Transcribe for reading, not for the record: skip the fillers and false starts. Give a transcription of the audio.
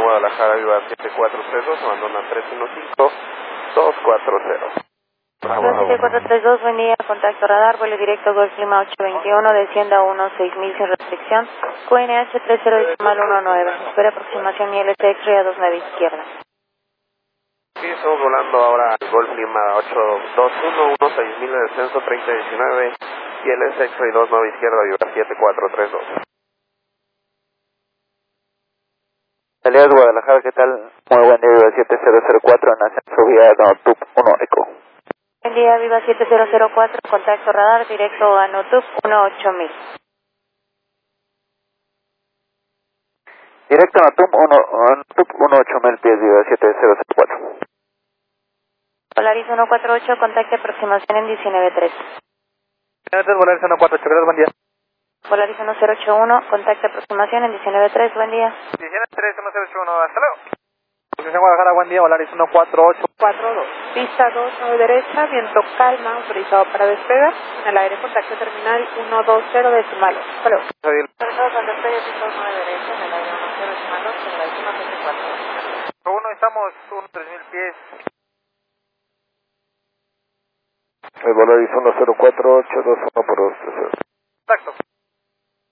Guadalajara, Viva 7432, abandona 315-240. Viva 7432, buen día, contacto radar, vuelo directo Golf Lima 821, descienda 16000 sin restricción, QNH 3019, espera aproximación y LT X-ray a 29 izquierda. Sí, estamos volando ahora al Golf Lima 821, 16000 de descenso, 3019, y el X-ray 29 izquierda, Viva 7432. Salida de Guadalajara, ¿qué tal? Muy buen día, Viva 7004, en ascenso vía Notub 1 Eco. Buen día, Viva 7004, contacto radar, directo a Notub 18000. Directo a Notub 18000 pies, Viva 7004. Polaris 148, contacto aproximación en 193. Polaris 148, gracias, buen día. Polaris 1081, contacto aproximación en 193, buen día. 193, 1081, hasta luego. Posición Guadalajara, buen día, Polaris 148. 42, pista 29 derecha, viento calma, autorizado para despegar, en el aire contacto terminal 120 decimales. Hasta luego. Autorizado para despegue, pista 29 derecha, en el aire 10 decimales, en el aire 174. Uno, estamos 3000 pies. El Polaris 1048, 21 por 230. Exacto.